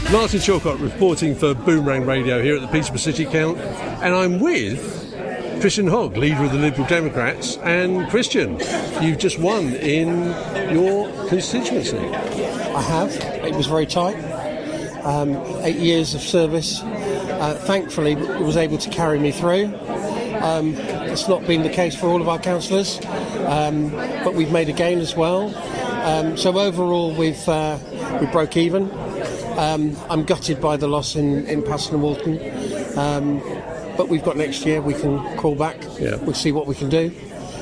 Martin Chilcott reporting for Boomerang Radio here at the Peterborough City Council, and I'm with Christian Hogg, leader of the Liberal Democrats. And Christian, you've just won in your constituency. I have. It was very tight. 8 years of service. Thankfully, it was able to carry me through. It's not been the case for all of our councillors, but we've made a gain as well. So overall, we broke even. I'm gutted by the loss in Paston and Walton, but we've got next year. We can crawl back. Yeah. We'll see what we can do.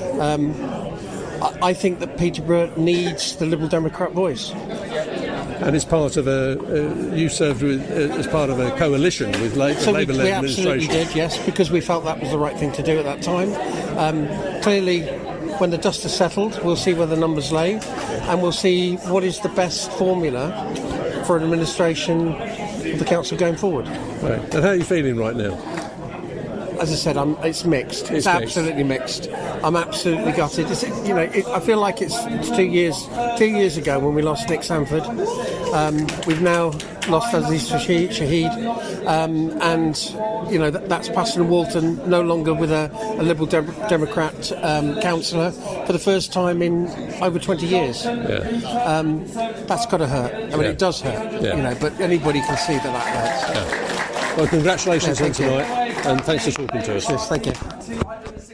I think that Peterborough needs the Liberal Democrat voice. And it's part of you served as part of a coalition with Labour-led we administration. Absolutely did, yes, because we felt that was the right thing to do at that time. Clearly, when the dust has settled, we'll see where the numbers lay, and we'll see what is the best formula for an administration of the council going forward. Right. And how are you feeling right now? As I said, it's mixed. It's absolutely mixed. I'm absolutely gutted. I feel like it's 2 years. 2 years ago when we lost Nick Sanford. We've now lost Aziz Shahid, and that's Paston and Walton no longer with a Liberal Democrat councillor for the first time in over 20 years. Yeah. That's got to hurt. I mean, it does hurt. Yeah. But anybody can see that hurts. Yeah. Well, congratulations on tonight, and thanks for talking to us. Yes, thank you.